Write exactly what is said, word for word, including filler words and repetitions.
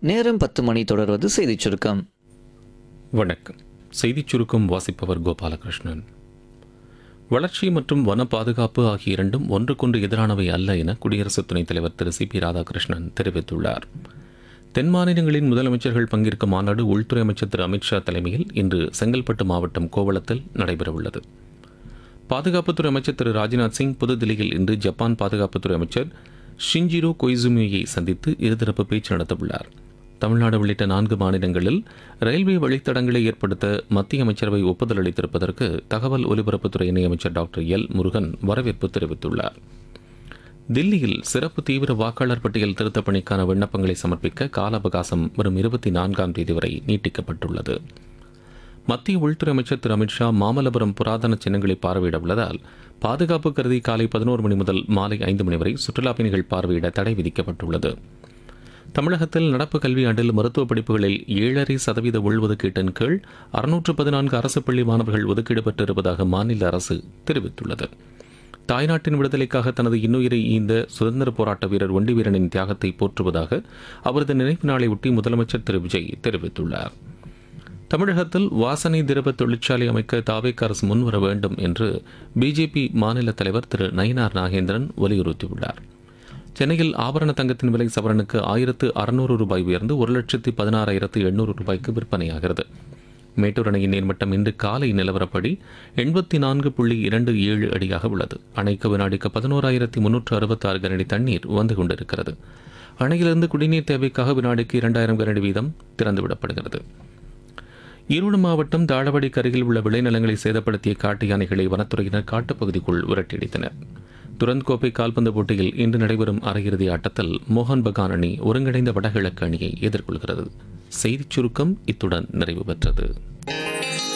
நேரம் பத்து மணி தொடர்வது செய்திச் சுருக்கம். வணக்கம். செய்திச் சுருக்கம் வாசிப்பவர் கோபாலகிருஷ்ணன். வளர்ச்சி மற்றும் வன பாதுகாப்பு ஆகிய இரண்டும் ஒன்றுக்கொன்று எதிரானவை அல்ல என குடியரசு துணைத் தலைவர் திரு சி பி ராதாகிருஷ்ணன் தெரிவித்துள்ளார். தென் மாநிலங்களின் முதலமைச்சர்கள் பங்கேற்கும் மாநாடு உள்துறை அமைச்சர் திரு அமித்ஷா தலைமையில் இன்று செங்கல்பட்டு மாவட்டம் கோவளத்தில் நடைபெறவுள்ளது. பாதுகாப்புத்துறை அமைச்சர் திரு ராஜ்நாத் சிங் புதுதில்லியில் இன்று ஜப்பான் பாதுகாப்புத்துறை அமைச்சர் ஷிஞ்சிரோ கொய்சுமியை சந்தித்து இருதரப்பு பேச்சு நடத்தவுள்ளார். தமிழ்நாடு உள்ளிட்ட நான்கு மாநிலங்களில் ரயில்வே வழித்தடங்களை ஏற்படுத்த மத்திய அமைச்சரவை ஒப்புதல் அளித்திருப்பதற்கு தகவல் ஒலிபரப்புத்துறை இணையமைச்சர் டாக்டர் எல் முருகன் வரவேற்பு தெரிவித்துள்ளார். தில்லியில் சிறப்பு தீவிர வாக்காளர் பட்டியல் திருத்தப் பணிக்கான விண்ணப்பங்களை சமர்ப்பிக்க கால அவகாசம் வரும் இருபத்தி நான்காம் தேதி வரை நீட்டிக்கப்பட்டுள்ளது. மத்திய உள்துறை அமைச்சர் திரு அமித்ஷா மாமல்லபுரம் புராதன சின்னங்களை பார்வையிட உள்ளதால் பாதுகாப்பு கருதி காலை பதினோரு மணி முதல் மாலை ஐந்து மணி வரை சுற்றுலாப் பயணிகள் பார்வையிட தடை விதிக்கப்பட்டுள்ளது. தமிழகத்தில் நடப்பு கல்வியாண்டில் மருத்துவ படிப்புகளில் ஏழரை சதவீத உள்ஒதுக்கீட்டின் கீழ் அறுநூற்று பதினான்கு அரசு பள்ளி மாணவர்கள் ஒதுக்கீடு பெற்றிருப்பதாக மாநில அரசு தெரிவித்துள்ளது. தாய்நாட்டின் விடுதலைக்காக தனது இன்னுயிரை ஈந்த சுதந்திர போராட்ட வீரர் ஒண்டி வீரனின் தியாகத்தை போற்றுவதாக அவரது நினைவு நாளை ஒட்டி முதலமைச்சர் திரு விஜய் தெரிவித்துள்ளார். தமிழகத்தில் வாசனை திரவ தொழிற்சாலை அமைக்க தாவேக அரசு முன்வர வேண்டும் என்று பிஜேபி மாநில தலைவர் திரு நயினார் நாகேந்திரன் வலியுறுத்தியுள்ளார். சென்னையில் ஆபரண தங்கத்தின் விலை சவரனுக்கு ஆயிரத்து அறுநூறு ரூபாய் உயர்ந்து ஒரு லட்சத்து பதினாறாயிரத்து எண்ணூறு ரூபாய்க்கு விற்பனையாகிறது. மேட்டூர் அணையின் நீர்மட்டம் இன்று காலை நிலவரப்படி எண்பத்தி நான்கு புள்ளி இரண்டு ஏழு அடியாக உள்ளது. அணைக்கு வினாடிக்கு பதினோராயிரத்தி முன்னூற்று அறுபத்தி ஆறு கனஅடி தண்ணீர் வந்து கொண்டிருக்கிறது. அணையிலிருந்து குடிநீர் தேவைக்காக வினாடிக்கு இரண்டாயிரம் கனஅடி வீதம் திறந்துவிடப்படுகிறது. ஈரோடு மாவட்டம் தாழவாடிக்கு அருகில் உள்ள விளைநிலங்களை சேதப்படுத்திய காட்டு யானைகளை வனத்துறையினர் காட்டுப்பகுதிக்குள் விரட்டியடித்தனர். துரந்த் கோப்பை கால்பந்து போட்டியில் இன்று நடைபெறும் அரையிறுதி ஆட்டத்தில் மோகன் பகான் அணி ஒருங்கிணைந்த வடகிழக்கு அணியை எதிர்கொள்கிறது. செய்திச் சுருக்கம் இத்துடன் நிறைவு பெற்றது.